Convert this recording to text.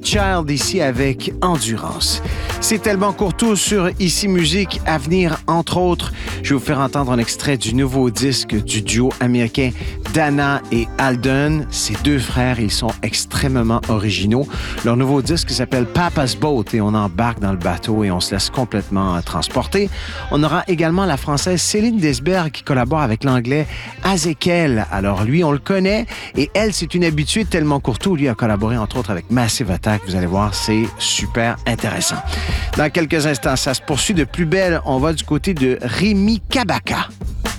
Child ici avec Endurance. C'est tellement Courtois sur Ici Musique. À venir, entre autres, je vais vous faire entendre un extrait du nouveau disque du duo américain Dana et Alden. Ces deux frères, ils sont extrêmement originaux. Leur nouveau disque s'appelle Papa's Boat et on embarque dans le bateau et on se laisse complètement transporter. On aura également la française Céline Desberg qui collabore avec l'anglais Azekel. Alors lui, on le connaît et elle, c'est une habituée de Tellement Courtois. Lui a collaboré entre autres avec Massive Attack. Vous allez voir, c'est super intéressant. Dans quelques instants, ça se poursuit de plus belle. On va du côté de Rémi Kabaka.